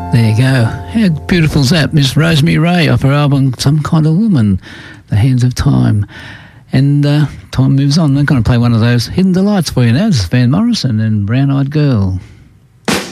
There you go. How beautiful is that? Miss Rosemary Ray off her album Some Kind of Woman, The Hands of Time. And time moves on. I'm going to play one of those hidden delights for you now. This is Van Morrison and Brown Eyed Girl.